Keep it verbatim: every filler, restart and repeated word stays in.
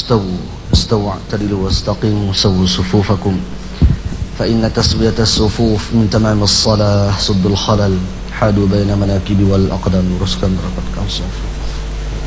استووا استووا اعتدلوا واستقيموا سووا صفوفكم فإن تسوية الصفوف من تمام الصلاة سد الخلل حادوا بين مناكب والأقدام رسكا رقد كان صف